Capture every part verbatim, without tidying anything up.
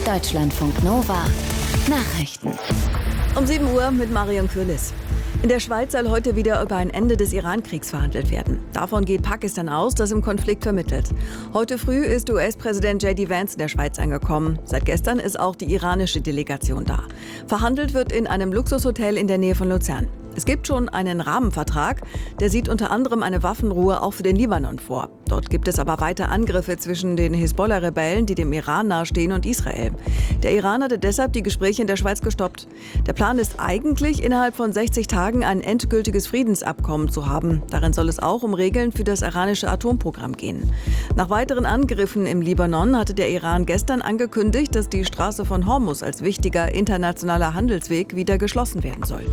Deutschlandfunk Nova Nachrichten. Um sieben Uhr mit Marion Kürlis. In der Schweiz soll heute wieder über ein Ende des Iran-Kriegs verhandelt werden. Davon geht Pakistan aus, das im Konflikt vermittelt. Heute früh ist U S-Präsident J D Vance in der Schweiz angekommen. Seit gestern ist auch die iranische Delegation da. Verhandelt wird in einem Luxushotel in der Nähe von Luzern. Es gibt schon einen Rahmenvertrag, der sieht unter anderem eine Waffenruhe auch für den Libanon vor. Dort gibt es aber weiter Angriffe zwischen den Hisbollah-Rebellen, die dem Iran nahestehen, und Israel. Der Iran hatte deshalb die Gespräche in der Schweiz gestoppt. Der Plan ist eigentlich, innerhalb von sechzig Tagen ein endgültiges Friedensabkommen zu haben. Darin soll es auch um Regeln für das iranische Atomprogramm gehen. Nach weiteren Angriffen im Libanon hatte der Iran gestern angekündigt, dass die Straße von Hormuz als wichtiger internationaler Handelsweg wieder geschlossen werden soll.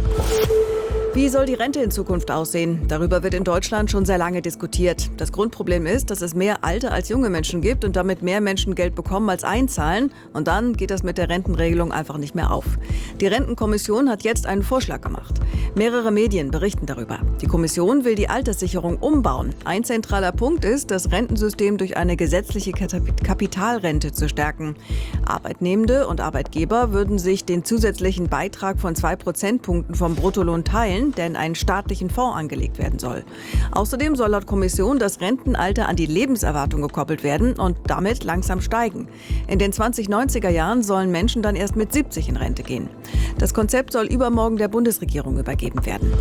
Wie soll die Rente in Zukunft aussehen? Darüber wird in Deutschland schon sehr lange diskutiert. Das Grundproblem ist, dass es mehr alte als junge Menschen gibt und damit mehr Menschen Geld bekommen als einzahlen. Und dann geht das mit der Rentenregelung einfach nicht mehr auf. Die Rentenkommission hat jetzt einen Vorschlag gemacht. Mehrere Medien berichten darüber. Die Kommission will die Alterssicherung umbauen. Ein zentraler Punkt ist, das Rentensystem durch eine gesetzliche Kapitalrente zu stärken. Arbeitnehmende und Arbeitgeber würden sich den zusätzlichen Beitrag von zwei Prozentpunkten vom Bruttolohn teilen, der in einen staatlichen Fonds angelegt werden soll. Außerdem soll laut Kommission das Rentenalter an die Lebenserwartung gekoppelt werden und damit langsam steigen. In den zwanzigneunziger Jahren sollen Menschen dann erst mit siebzig in Rente gehen. Das Konzept soll übermorgen der Bundesregierung übergeben werden.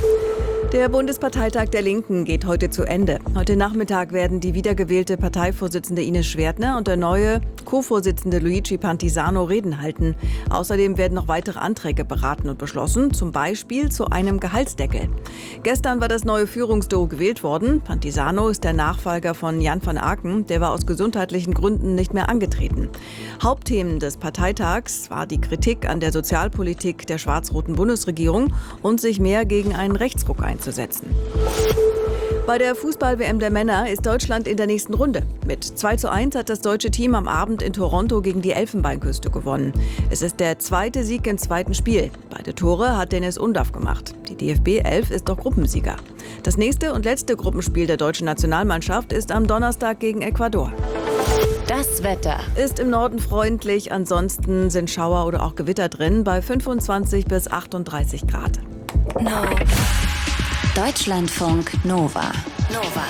Der Bundesparteitag der Linken geht heute zu Ende. Heute Nachmittag werden die wiedergewählte Parteivorsitzende Ines Schwertner und der neue Co-Vorsitzende Luigi Pantisano Reden halten. Außerdem werden noch weitere Anträge beraten und beschlossen, zum Beispiel zu einem Gehaltsdeckel. Gestern war das neue Führungsduo gewählt worden. Pantisano ist der Nachfolger von Jan van Aken, der war aus gesundheitlichen Gründen nicht mehr angetreten. Hauptthemen des Parteitags war die Kritik an der Sozialpolitik der schwarz-roten Bundesregierung und sich mehr gegen einen Rechtsruck einzusetzen. Setzen. Bei der Fußball-W M der Männer ist Deutschland in der nächsten Runde. Mit zwei zu eins hat das deutsche Team am Abend in Toronto gegen die Elfenbeinküste gewonnen. Es ist der zweite Sieg im zweiten Spiel. Beide Tore hat Dennis Undaff gemacht. Die D F B elf ist doch Gruppensieger. Das nächste und letzte Gruppenspiel der deutschen Nationalmannschaft ist am Donnerstag gegen Ecuador. Das Wetter ist im Norden freundlich, ansonsten sind Schauer oder auch Gewitter drin bei fünfundzwanzig bis achtunddreißig Grad. No. Deutschlandfunk Nova. Nova.